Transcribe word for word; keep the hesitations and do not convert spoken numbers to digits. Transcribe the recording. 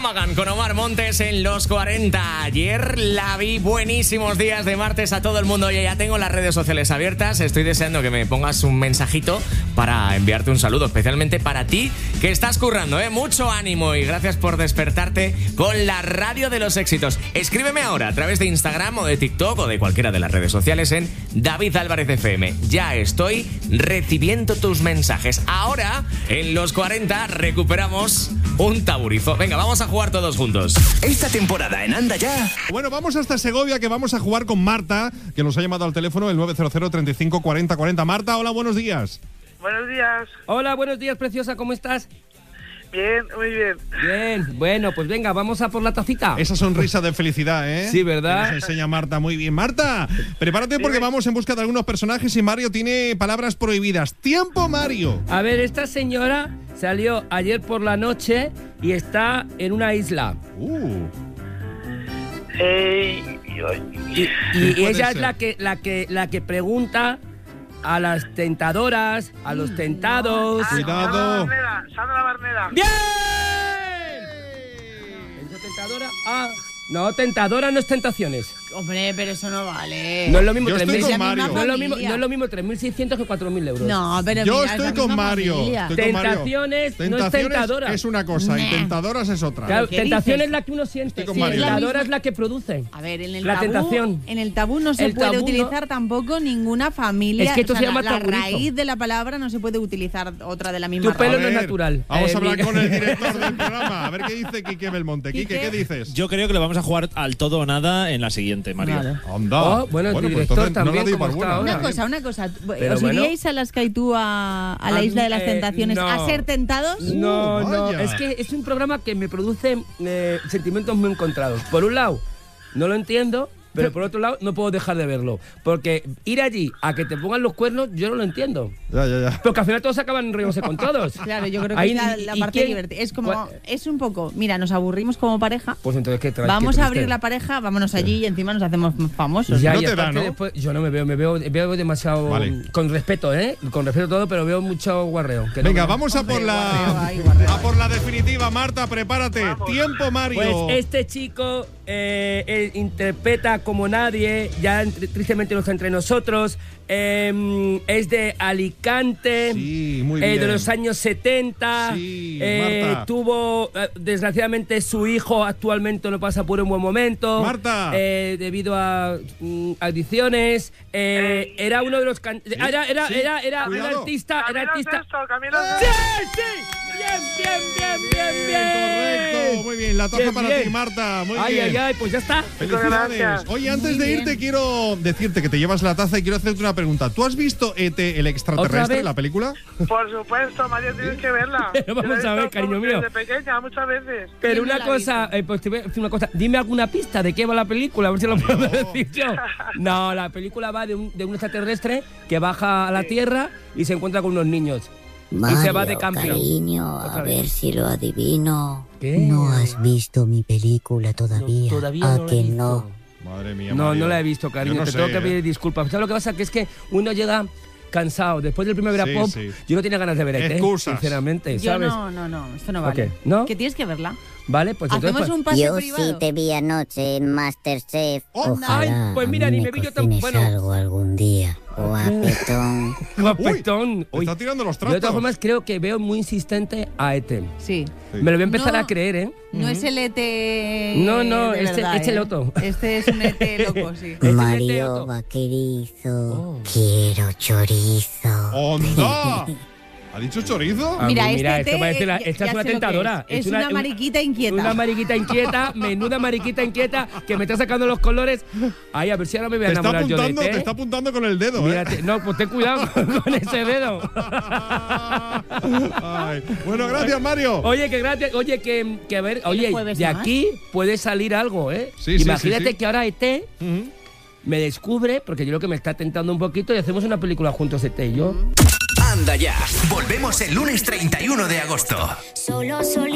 Magan con Omar Montes en los cuarenta. Ayer la vi. Buenísimos días de martes a todo el mundo. Oye, ya tengo las redes sociales abiertas. Estoy deseando que me pongas un mensajito para enviarte un saludo, especialmente para ti que estás currando, ¿eh? Mucho ánimo y gracias por despertarte con la radio de los éxitos. Escríbeme ahora a través de Instagram o de TikTok o de cualquiera de las redes sociales en David Álvarez F M. Ya estoy recibiendo tus mensajes. Ahora, en los cuarenta, recuperamos un taburizo. Venga, vamos a jugar todos juntos. Esta temporada en Anda Ya. Bueno, vamos hasta Segovia, que vamos a jugar con Marta, que nos ha llamado al teléfono el nueve cero cero, treinta y cinco, cuarenta, cuarenta. Marta, hola, buenos días. Buenos días. Hola, buenos días, preciosa, ¿cómo estás? Bien, muy bien. Bien, bueno, pues venga, vamos a por la tacita. Esa sonrisa de felicidad, ¿eh? Sí, ¿verdad? Que nos enseña Marta muy bien. Marta, prepárate porque vamos en busca de algunos personajes y Mario tiene palabras prohibidas. ¡Tiempo, Mario! A ver, esta señora salió ayer por la noche y está en una isla. Uh. Eh, Y, y puede ella ser? es la que, la que, la que pregunta a las tentadoras, a los tentados. ah, Cuidado. Sandra Barneda, Sandra Barneda. ¡Bien! ¿Es tentadora? Ah, no, tentadora no es tentaciones. Hombre, pero eso no vale. No es lo mismo Yo tres mil. estoy con la misma Mario. No es lo mismo, familia. no es lo mismo tres mil seiscientos que cuatro mil euros. No, pero Yo mira, es estoy la con misma Mario. familia. Estoy con Mario. Tentaciones no es Tentaciones tentadora. es una cosa y Nah. tentadoras es otra. Claro, ¿Qué tentación dices? es la que uno siente. Estoy con Sí, Mario. tentadora es la que produce. A ver, en el La tabú, tentación. en el tabú no se El puede tabú no- utilizar tampoco ninguna familia. Es que esto o sea, se llama la, la taburizo. raíz de la palabra no se puede utilizar otra de la misma Tu pelo raíz. no es ver, natural. Vamos Eh, a hablar mira. con el director del programa. A ver qué dice Quique Belmonte. Quique, Quique. ¿qué dices? Yo creo que le vamos a jugar al todo o nada en la siguiente, Mario. Vale. Anda. Oh, bueno, el pues director entonces no también, la digo ¿cómo por está buena. ahora? Una cosa, una cosa. Pero ¿Os bueno. iríais a las Caitú a, a la A isla de mí, las eh, tentaciones no. a ser tentados? No, Uh, no, vaya. es que es un programa que me produce eh, sentimientos muy encontrados. Por un lado, no lo entiendo, pero por otro lado, no puedo dejar de verlo. Porque ir allí a que te pongan los cuernos, yo no lo entiendo. Ya, ya, ya. Porque al final todos acaban riéndose con todos. Claro, yo creo que Ahí, es la, ¿y- la y parte quién? divertida. Es como, ¿Cuál? es un poco, mira, nos aburrimos como pareja. Pues entonces, ¿qué traes? Vamos ¿Qué a triste? abrir la pareja, vámonos allí y encima nos hacemos famosos. Ya, No y te da, aparte ¿no? después- yo no me veo, me veo, veo demasiado. Vale. Con respeto, ¿eh? Con respeto a todo, pero veo mucho guarreo. que no- Venga, vamos a por guarreo la ahí, guarreo a por la definitiva, Marta, prepárate. Tiempo, Mario. Pues este chico eh, eh, interpreta como nadie, ya entre- tristemente no está entre nosotros, eh, es de Alicante, Sí, muy eh, bien. de los años setenta, Sí, eh, Marta. tuvo, eh, desgraciadamente su hijo actualmente no pasa por un buen momento, Marta. eh, debido a mm, adicciones, eh, era uno de los, can- era, era, sí, era, era un cuidado. artista, era Camilo artista. Sesto, Camilo ¡Sí, Sesto. sí! Bien, bien, bien, bien, bien. Correcto, muy bien. La taza Bien, para bien. ti, Marta. Muy Ay, bien. ay, ay, pues ya está. Felicidades. Gracias. Oye, antes Muy de bien. irte, quiero decirte que te llevas la taza y quiero hacerte una pregunta. ¿Tú has visto E T, el ¿Otra extraterrestre, vez? la película? Por supuesto, Mario, tienes que verla. Pero vamos Yo la he a ver, visto cariño por- mío. Desde pequeña, muchas veces. Pero Yo no una la he cosa, visto. eh, pues te voy a decir una cosa. Dime alguna pista de qué va la película, a ver si lo puedo decir yo. No, la película va de un, de un extraterrestre que baja a la Tierra y se encuentra con unos niños. Mario, y se va de camping. cariño, Otra a vez. ver si lo adivino. ¿Qué? No has visto mi película todavía. No, todavía ¿A no la he que visto. no? Madre mía, No, Mario. no la he visto, cariño. Yo no te sé, tengo que ¿eh? pedir disculpas. ¿Sabes lo que pasa? Que es que uno llega cansado. Después del primer Sí, pop, sí. yo no tenía ganas de ver E T, Excusas. sinceramente, Yo ¿sabes? no, no, no, esto no ¿Por vale. qué? ¿No? Que tienes que verla. Vale, pues entonces... Hacemos pues- un paseo Yo privado. sí te vi anoche en Masterchef. Oh, Ojalá ay, pues a mira, mí ni me me vi yo tan- cocines bueno. algo algún día. Guapetón. Guapetón. Uy, te Uy. está tirando los Yo de trastos. todas formas creo que veo muy insistente a E T. Sí. Sí. Me lo voy a empezar No. a creer, ¿eh? No es el E T. No, no, de este- verdad, este ¿eh? otro. Este es un E T loco, sí. Este Mario Otto. Vaquerizo, Oh. quiero chorizo. ¡Onda! ¿Ha dicho chorizo? Ah, Mira, mira, este esto T, parece la- ya- esta ya es una sé lo que tentadora. Es, Es una, mariquita inquieta. Una mariquita inquieta, menuda mariquita inquieta, que me está sacando los colores. Ay, a ver si ahora me voy a Te está enamorar yo de apuntando, E T. te está apuntando con el dedo, ¿eh? Mírate, no, pues ten cuidado con, con ese dedo. Ay. Bueno, gracias, Mario. Oye, que gracias, oye, que, que a ver, oye, jueves de más? aquí puede salir algo, ¿eh? Sí, sí, Imagínate sí, sí. que ahora E T Ujú. me descubre, porque yo creo que me está tentando un poquito y hacemos una película juntos E T y yo. Anda Ya. Volvemos el lunes treinta y uno de agosto. Solo, solo.